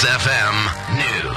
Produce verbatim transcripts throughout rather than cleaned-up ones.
Max F M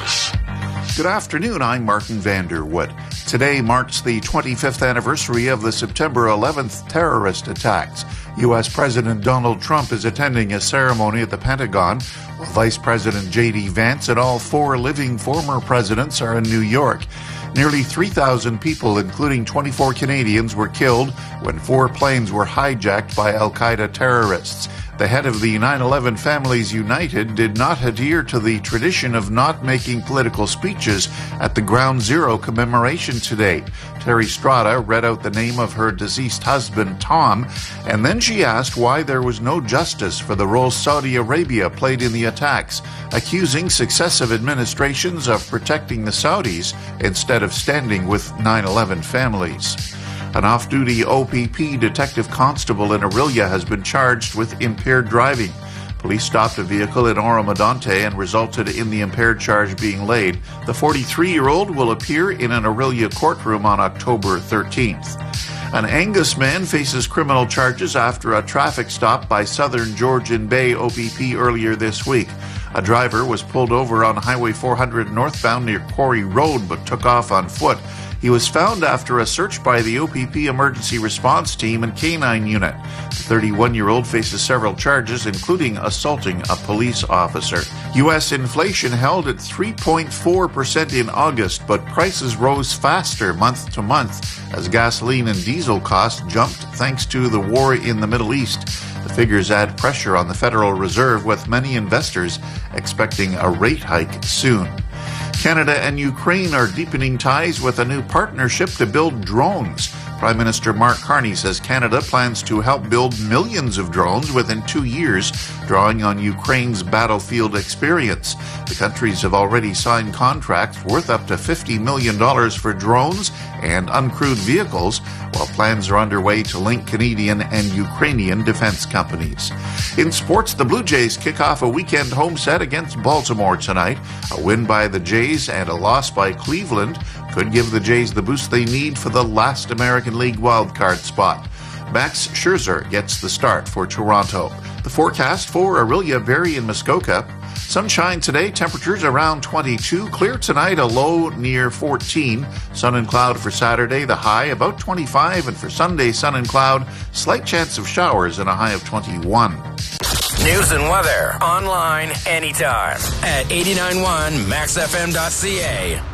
News. Good afternoon, I'm Martin Vanderwood. Today marks the twenty-fifth anniversary of the September eleventh terrorist attacks. U S. President Donald Trump is attending a ceremony at the Pentagon, while Vice President J D Vance and all four living former presidents are in New York. Nearly three thousand people, including twenty-four Canadians, were killed when four planes were hijacked by al-Qaeda terrorists. The head of the nine eleven Families United did not adhere to the tradition of not making political speeches at the Ground Zero commemoration today. Terry Strada read out the name of her deceased husband, Tom, and then she asked why there was no justice for the role Saudi Arabia played in the attacks, accusing successive administrations of protecting the Saudis instead of standing with nine eleven families. An off-duty O P P detective constable in Orillia has been charged with impaired driving. Police stopped a vehicle in Oro-Medonte and resulted in the impaired charge being laid. The forty-three-year-old will appear in an Orillia courtroom on October thirteenth. An Angus man faces criminal charges after a traffic stop by Southern Georgian Bay O P P earlier this week. A driver was pulled over on Highway four hundred northbound near Quarry Road but took off on foot. He was found after a search by the O P P Emergency Response Team and Canine Unit. The thirty-one-year-old faces several charges, including assaulting a police officer. U S inflation held at three point four percent in August, but prices rose faster month to month as gasoline and diesel costs jumped thanks to the war in the Middle East. The figures add pressure on the Federal Reserve, with many investors expecting a rate hike soon. Canada and Ukraine are deepening ties with a new partnership to build drones. Prime Minister Mark Carney says Canada plans to help build millions of drones within two years, drawing on Ukraine's battlefield experience. The countries have already signed contracts worth up to fifty million dollars for drones and uncrewed vehicles, while plans are underway to link Canadian and Ukrainian defense companies. In sports, the Blue Jays kick off a weekend home set against Baltimore tonight. A win by the Jays and a loss by Cleveland could give the Jays the boost they need for the last American League wildcard spot. Max Scherzer gets the start for Toronto. The forecast for Orillia, Barrie, and Muskoka. Sunshine today, temperatures around twenty-two. Clear tonight, a low near fourteen. Sun and cloud for Saturday, the high about twenty-five. And for Sunday, sun and cloud, slight chance of showers and a high of twenty-one. News and weather online anytime at eighty-nine point one max f m dot c a.